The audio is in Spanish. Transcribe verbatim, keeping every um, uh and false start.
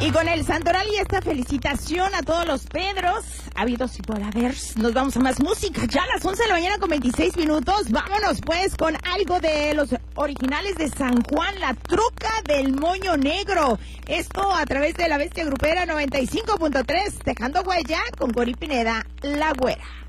Y con el santoral y esta felicitación a todos los Pedros, habidos y por haber, nos vamos a más música. Ya a las once de la mañana con veintiséis minutos. Vámonos pues con algo de los originales de San Juan, la Troca del Moño Negro. Esto a través de la Bestia Grupera noventa y cinco punto tres, dejando huella con Cori Pineda, La Güera.